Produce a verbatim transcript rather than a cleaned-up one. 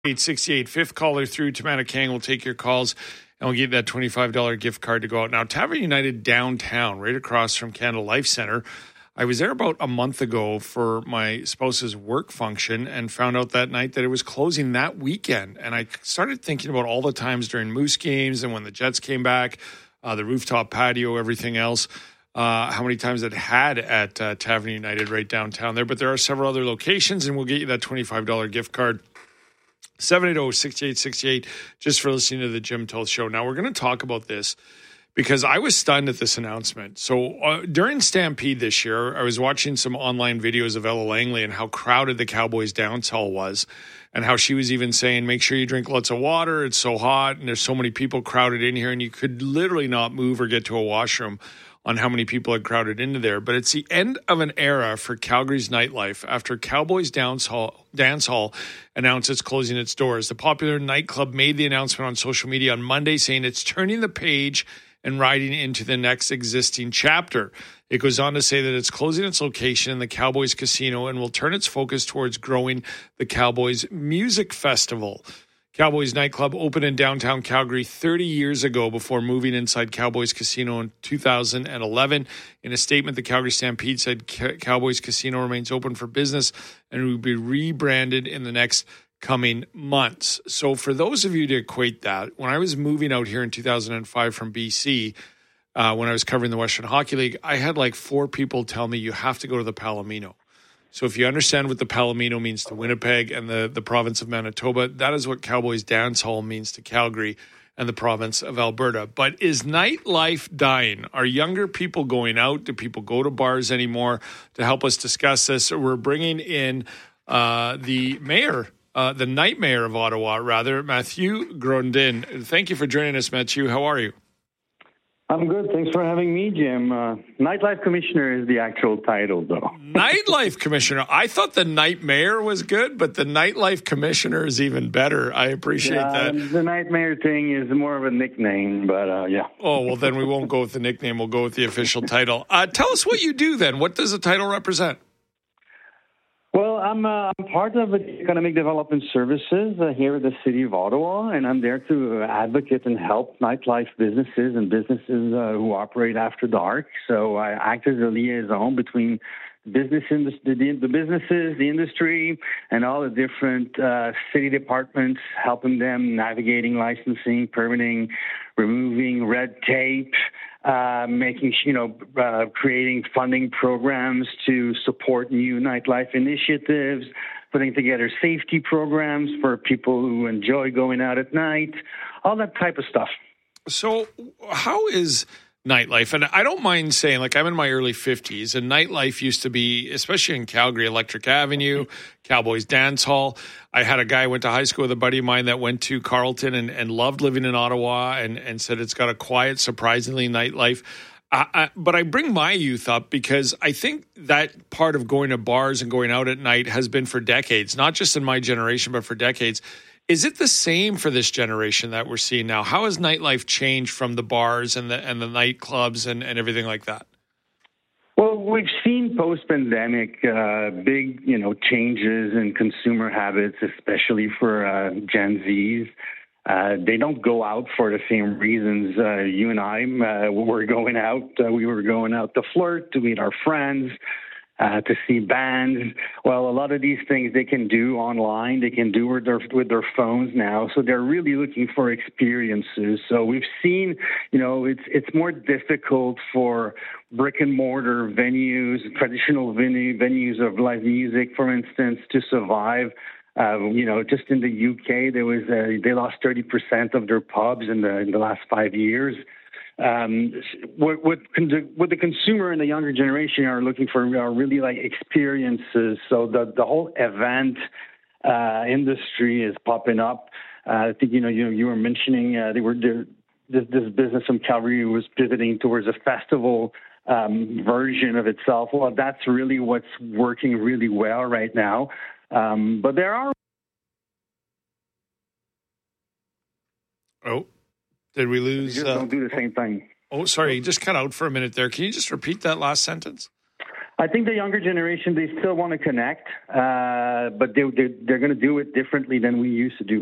eight sixty-eight, fifth caller through to Manukang. We'll take your calls and we'll give you that twenty-five dollars gift card to go out. Now, Tavern United downtown, right across from Canada Life Center. I was there about a month ago for my spouse's work function and found out that night that it was closing that weekend. And I started thinking about all the times during Moose games and when the Jets came back, uh, the rooftop patio, everything else, uh, how many times it had at uh, Tavern United right downtown there. But there are several other locations, and we'll get you that twenty-five dollars gift card. seven eight zero, six eight six eight, just for listening to the Jim Toth Show. Now, we're going to talk about this because I was stunned at this announcement. So uh, during Stampede this year, I was watching some online videos of Ella Langley and how crowded the Cowboys dance hall was, and how she was even saying, make sure you drink lots of water. It's so hot, and there's so many people crowded in here, and you could literally not move or get to a washroom on how many people had crowded into there. But it's the end of an era for Calgary's nightlife after Cowboys Dance Hall, Dance Hall announced it's closing its doors. The popular nightclub made the announcement on social media on Monday, saying it's turning the page and riding into the next existing chapter. It goes on to say that it's closing its location in the Cowboys Casino and will turn its focus towards growing the Cowboys Music Festival. Cowboys nightclub opened in downtown Calgary thirty years ago before moving inside Cowboys Casino in two thousand eleven. In a statement, the Calgary Stampede said Cowboys Casino remains open for business and will be rebranded in the next coming months. So for those of you to equate that, when I was moving out here in two thousand five from B C, uh, when I was covering the Western Hockey League, I had like four people tell me you have to go to the Palomino. So if you understand what the Palomino means to Winnipeg and the, the province of Manitoba, that is what Cowboys Dance Hall means to Calgary and the province of Alberta. But is nightlife dying? Are younger people going out? Do people go to bars anymore? To help us discuss this, we're bringing in uh, the mayor, uh, the night mayor of Ottawa, rather, Mathieu Grondin. Thank you for joining us, Mathieu. How are you? I'm good. Thanks for having me, Jim. Uh, Nightlife Commissioner is the actual title, though. Nightlife Commissioner. I thought the Night Mayor was good, but the Nightlife Commissioner is even better. I appreciate yeah, that. The Night Mayor thing is more of a nickname, but uh, yeah. Oh, well, then we won't go with the nickname. We'll go with the official title. Uh, tell us what you do then. What does the title represent? Well, I'm, uh, I'm part of Economic Development Services uh, here at the City of Ottawa, and I'm there to advocate and help nightlife businesses and businesses uh, who operate after dark. So I act as a liaison between business indus- the, the businesses, the industry, and all the different uh, city departments, helping them navigating licensing, permitting, removing red tape, Uh, making, you know, uh, creating funding programs to support new nightlife initiatives, putting together safety programs for people who enjoy going out at night, all that type of stuff. So how is nightlife? And I don't mind saying, like, I'm in my early fifties, and nightlife used to be, especially in Calgary, Electric Avenue, Cowboys Dance Hall. I had a guy I went to high school with, a buddy of mine that went to Carleton and, and loved living in Ottawa and, and said it's got a quiet, surprisingly, nightlife. Uh, I, but I bring my youth up because I think that part of going to bars and going out at night has been for decades, not just in my generation, but for decades. Is it the same for this generation that we're seeing now? How has nightlife changed from the bars and the and the nightclubs and, and everything like that? Well, we've seen post-pandemic uh, big, you know, changes in consumer habits, especially for uh, Gen Zs. Uh, they don't go out for the same reasons uh, you and I uh, were going out. Uh, we were going out to flirt, to meet our friends, uh, to see bands. Well, a lot of these things they can do online. They can do with their with their phones now. So they're really looking for experiences. So we've seen, you know, it's it's more difficult for brick and mortar venues, traditional venue venues of live music, for instance, to survive. Uh, you know, just in the U K, there was a, they lost thirty percent of their pubs in the in the last five years. Um, what, what, what the consumer and the younger generation are looking for are really like experiences. So the the whole event uh, industry is popping up. Uh, I think you know you you were mentioning uh, they were this this business from Calgary was pivoting towards a festival um, version of itself. Well, that's really what's working really well right now. Um, but there are. Oh, did we lose? Just uh, don't do the same thing. Oh, sorry, you just cut out for a minute there. Can you just repeat that last sentence? I think the younger generation, they still want to connect, uh, but they, they, they're going to do it differently than we used to do